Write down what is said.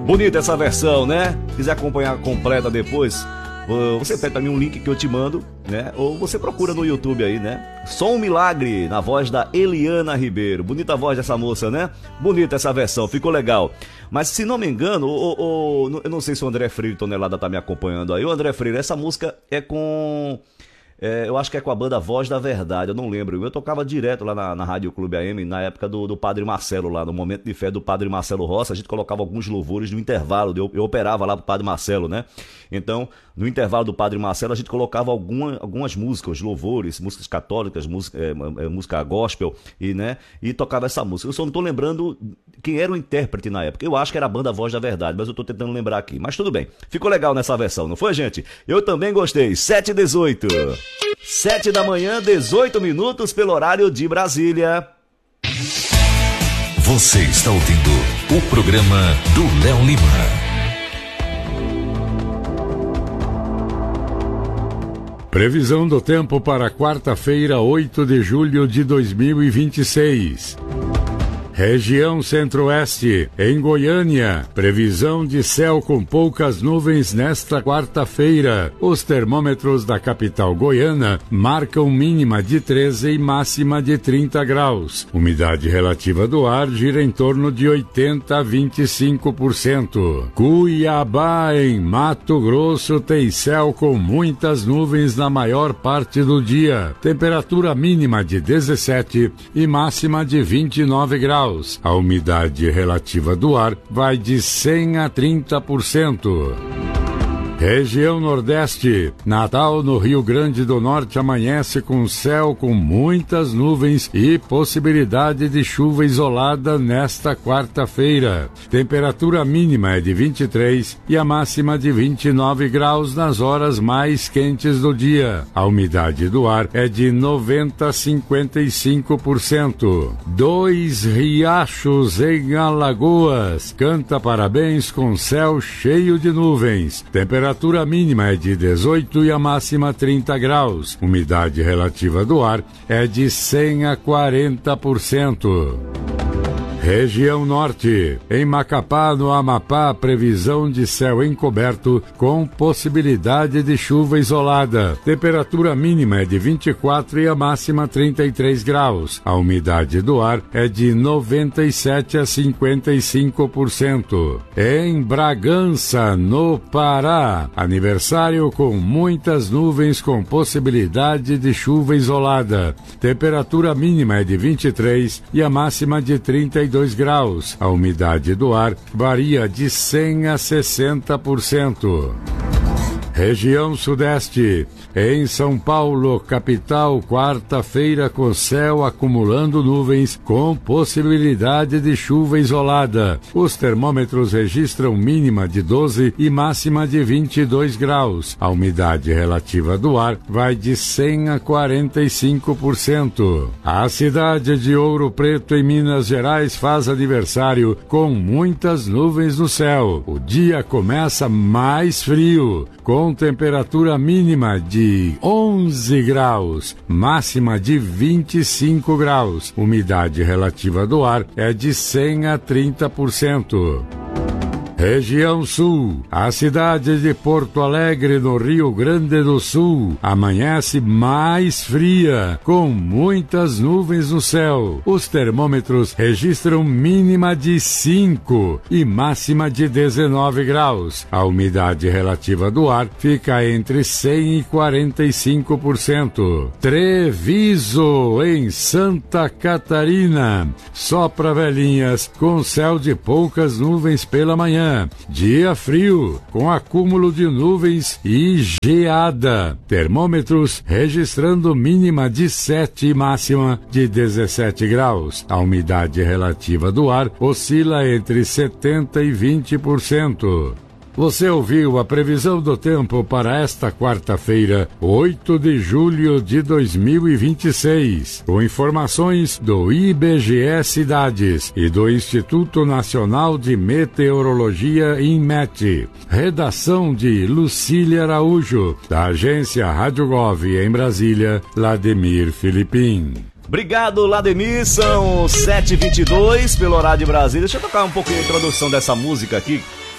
Bonita essa versão, né? Se quiser acompanhar completa depois, você pede pra mim um link que eu te mando, né? Ou você procura no YouTube aí, né? Só um Milagre, na voz da Eliana Ribeiro. Bonita a voz dessa moça, né? Bonita essa versão, ficou legal. Mas se não me engano, eu não sei se o André Freire Tonelada tá me acompanhando aí. O André Freire, essa música é com... eu acho que é com a banda Voz da Verdade, eu não lembro. Eu tocava direto lá na Rádio Clube AM, na época do Padre Marcelo, lá no Momento de Fé do Padre Marcelo Rossi. A gente colocava alguns louvores no intervalo, eu operava lá pro Padre Marcelo, né? Então, no intervalo do Padre Marcelo, a gente colocava algumas músicas, louvores, músicas católicas, música gospel, e tocava essa música. Eu só não tô lembrando quem era o intérprete na época. Eu acho que era a banda Voz da Verdade, mas eu tô tentando lembrar aqui. Mas tudo bem, ficou legal nessa versão, não foi, gente? Eu também gostei. 7h18. 7 da manhã, 18 minutos pelo horário de Brasília. Você está ouvindo o programa do Léo Lima. Previsão do tempo para quarta-feira, 8 de julho de 2026. Região Centro-Oeste, em Goiânia, previsão de céu com poucas nuvens nesta quarta-feira. Os termômetros da capital goiana marcam mínima de 13 e máxima de 30 graus. Umidade relativa do ar gira em torno de 80 a 25%. Cuiabá, em Mato Grosso, tem céu com muitas nuvens na maior parte do dia. Temperatura mínima de 17 e máxima de 29 graus. A umidade relativa do ar vai de 100 a 30%. Região Nordeste, Natal, no Rio Grande do Norte, amanhece com céu com muitas nuvens e possibilidade de chuva isolada nesta quarta-feira. Temperatura mínima é de 23 e a máxima de 29 graus nas horas mais quentes do dia. A umidade do ar é de 90 a 55%. Dois Riachos, em Alagoas, canta parabéns com céu cheio de nuvens. Temperatura mínima é de 18 e a máxima 30 graus. Umidade relativa do ar é de 100 a 40%. Região Norte, em Macapá, no Amapá, previsão de céu encoberto com possibilidade de chuva isolada. Temperatura mínima é de 24 e a máxima 33 graus. A umidade do ar é de 97 a 55%. Em Bragança, no Pará, aniversário com muitas nuvens com possibilidade de chuva isolada. Temperatura mínima é de 23 e a máxima de 32 graus. A umidade do ar varia de 100 a 60%. Região Sudeste, em São Paulo, capital, quarta-feira com céu acumulando nuvens com possibilidade de chuva isolada. Os termômetros registram mínima de 12 e máxima de 22 graus. A umidade relativa do ar vai de 100 a 45%. A cidade de Ouro Preto, em Minas Gerais, faz aniversário com muitas nuvens no céu. O dia começa mais frio, com temperatura mínima de 11 graus, máxima de 25 graus. Umidade relativa do ar é de 100 a 30%. Região Sul, a cidade de Porto Alegre, no Rio Grande do Sul, amanhece mais fria, com muitas nuvens no céu. Os termômetros registram mínima de 5 e máxima de 19 graus. A umidade relativa do ar fica entre 100 e 45%. Treviso, em Santa Catarina, sopra velhinhas, com céu de poucas nuvens pela manhã. Dia frio, com acúmulo de nuvens e geada. Termômetros registrando mínima de 7 e máxima de 17 graus. A umidade relativa do ar oscila entre 70% e 20%. Você ouviu a previsão do tempo para esta quarta-feira, 8 de julho de 2026, com informações do IBGE Cidades e do Instituto Nacional de Meteorologia, INMET. Redação de Lucília Araújo, da agência Rádio Gov em Brasília, Lademir Filipim. Obrigado, Lademir. São 7h22 pelo horário de Brasília. Deixa eu tocar um pouquinho a introdução dessa música aqui.